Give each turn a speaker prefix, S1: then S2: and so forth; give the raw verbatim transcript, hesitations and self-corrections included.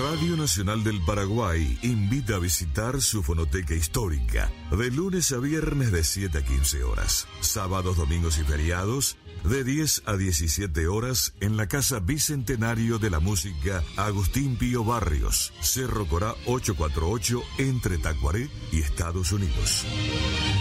S1: Radio Nacional del Paraguay invita a visitar su fonoteca histórica de lunes a viernes de siete a quince horas, sábados, domingos y feriados de diez a diecisiete horas en la Casa Bicentenario de la Música Agustín Pío Barrios, Cerro Corá ochocientos cuarenta y ocho, entre Tacuaré y Estados Unidos.